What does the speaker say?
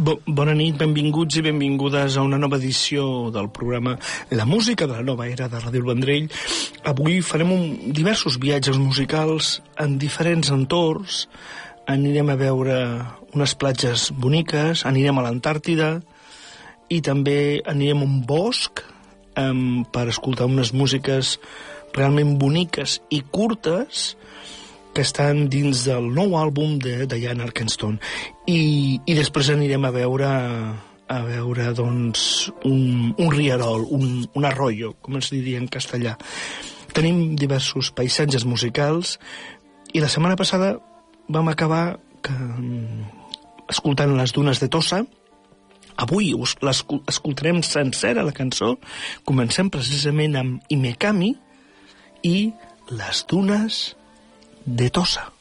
Bona nit, benvinguts i benvingudes a una nova edició del programa La Música de la Nova Era de Ràdio El Vendrell. Avui farem diversos viatges musicals en diferents entorns. Anirem a veure unes platges boniques, anirem a l'Antàrtida i també anirem a un bosc per escoltar unes músiques realment boniques i curtes que estan dins del nou àlbum de Diana Arkenstone. I després anirem a veure doncs, un rierol, un arroyo, com es diria en castellà. Tenim diversos paisatges musicals i la setmana passada vam acabar escoltant les dunes de Tossa. Avui l'escoltarem sencera, la cançó. Comencem precisament amb Imekami i les dunes de Tossa.